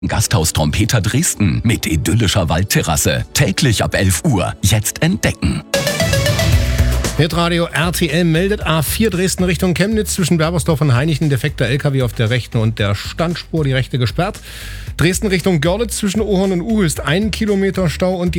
Gasthaus Trompeter Dresden mit idyllischer Waldterrasse. Täglich ab 11 Uhr. Jetzt entdecken. Hitradio RTL meldet A4 Dresden Richtung Chemnitz zwischen Berbersdorf und Hainichen. Defekter LKW auf der rechten und der Standspur, die rechte gesperrt. Dresden Richtung Görlitz zwischen Ohorn und Uhülst 1 Kilometer Stau und die